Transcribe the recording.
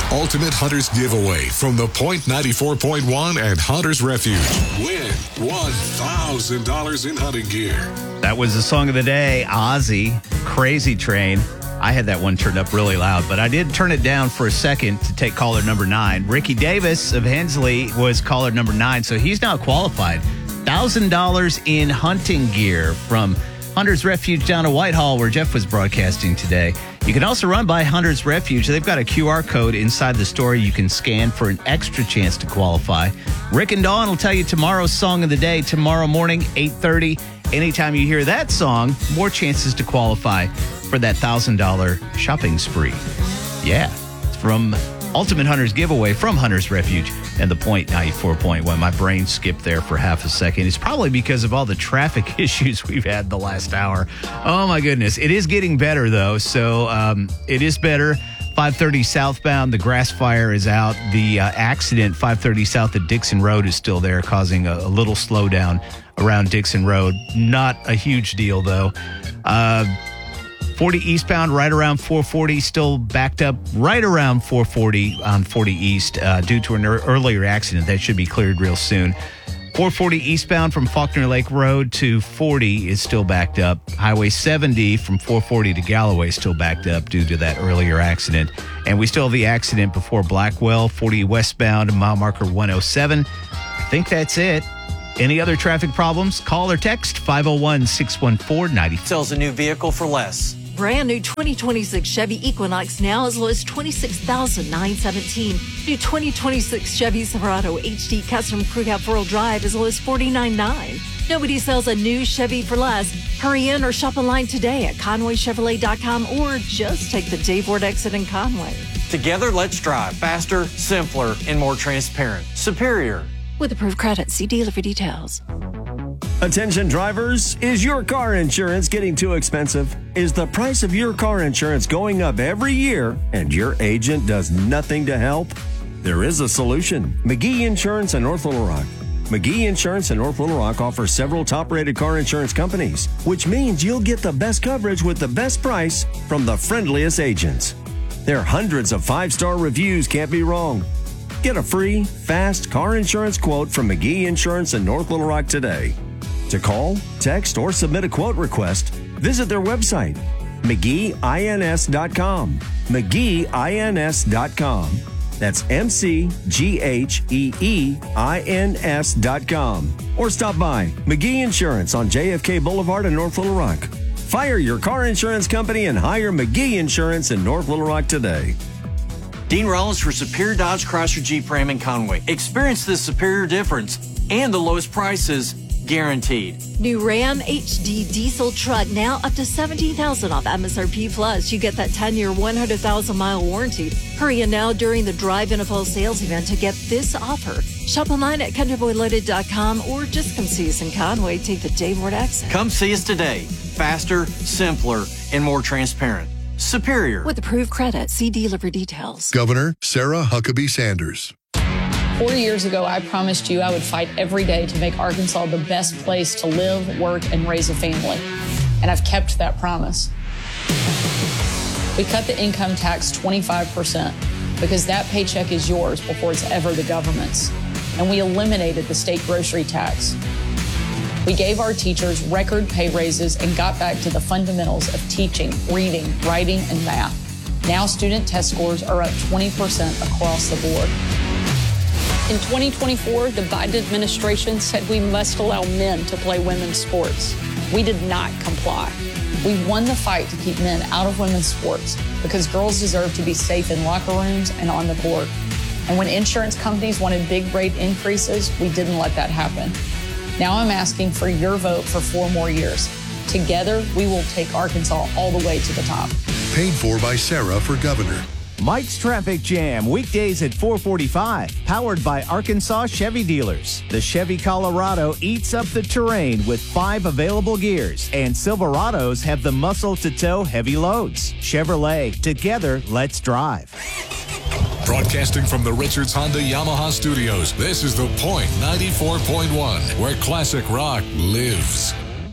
Ultimate Hunters giveaway from the Point 94.1 and Hunters Refuge. Win $1,000 in hunting gear. That was the song of the day, Ozzy, Crazy Train. I had that one turned up really loud, but I did turn it down for a second to take caller number 9. Ricky Davis of Hensley was caller number 9, so he's now qualified. $1,000 in hunting gear from Hunters Refuge down to Whitehall, where Jeff was broadcasting today. You can also run by Hunters Refuge. They've got a QR code inside the store you can scan for an extra chance to qualify. Rick and Dawn will tell you tomorrow's song of the day tomorrow morning, 8:30. Anytime you hear that song, more chances to qualify for that $1,000 shopping spree. Yeah, it's from Ultimate Hunters giveaway from Hunters Refuge and the Point 94.1. My brain skipped there for half a second. It's probably because of all the traffic issues we've had the last hour. Oh, my goodness. It is getting better, though, so it is better. 530 southbound, the grass fire is out. The accident, 530 south at Dixon Road, is still there, causing a little slowdown around Dixon Road. Not a huge deal, though. 40 eastbound, right around 440, still backed up right around 440 on 40 East due to an earlier accident. That should be cleared real soon. 440 eastbound from Faulkner Lake Road to 40 is still backed up. Highway 70 from 440 to Galloway still backed up due to that earlier accident. And we still have the accident before Blackwell, 40 westbound, mile marker 107. I think that's it. Any other traffic problems? Call or text 501-614-90. Sells a new vehicle for less. Brand new 2026 Chevy Equinox now as low as $26,917. New 2026 Chevy Silverado HD Custom Crew Cab 4-wheel drive as low as $49,900. Nobody sells a new Chevy for less. Hurry in or shop online today at ConwayChevrolet.com or just take the Dave Ward exit in Conway. Together, let's drive faster, simpler, and more transparent. Superior. With approved credit, see dealer for details. Attention drivers, is your car insurance getting too expensive? Is the price of your car insurance going up every year and your agent does nothing to help? There is a solution. McGee Insurance in North Little Rock. McGee Insurance in North Little Rock offers several top-rated car insurance companies, which means you'll get the best coverage with the best price from the friendliest agents. Their hundreds of 5-star reviews can't be wrong. Get a free, fast car insurance quote from McGee Insurance in North Little Rock today. To call, text, or submit a quote request, visit their website, McGeeINS.com. McGeeINS.com. That's McGeeINS.com. Or stop by McGee Insurance on JFK Boulevard in North Little Rock. Fire your car insurance company and hire McGee Insurance in North Little Rock today. Dean Rollins for Superior Dodge Chrysler Jeep Ram in Conway. Experience the superior difference and the lowest prices guaranteed. New Ram HD diesel truck now up to $17,000 off MSRP plus. You get that 10-year, 100,000-mile warranty. Hurry in now during the Drive NFL sales event to get this offer. Shop online at countryboyloaded.com or just come see us in Conway. Take the Dave Ward exit. Come see us today. Faster, simpler, and more transparent. Superior. With approved credit, see dealer for details. Governor Sarah Huckabee Sanders. 4 years ago, I promised you I would fight every day to make Arkansas the best place to live, work, and raise a family. And I've kept that promise. We cut the income tax 25% because that paycheck is yours before it's ever the government's. And we eliminated the state grocery tax. We gave our teachers record pay raises and got back to the fundamentals of teaching, reading, writing, and math. Now student test scores are up 20% across the board. In 2024, the Biden administration said we must allow men to play women's sports. We did not comply. We won the fight to keep men out of women's sports because girls deserve to be safe in locker rooms and on the court. And when insurance companies wanted big rate increases, we didn't let that happen. Now I'm asking for your vote for 4 more years. Together, we will take Arkansas all the way to the top. Paid for by Sarah for governor. Mike's Traffic Jam, weekdays at 4:45, powered by Arkansas Chevy Dealers. The Chevy Colorado eats up the terrain with 5 available gears, and Silverados have the muscle to tow heavy loads. Chevrolet, together, let's drive. Broadcasting from the Richards Honda Yamaha Studios, this is the Point 94.1, where classic rock lives.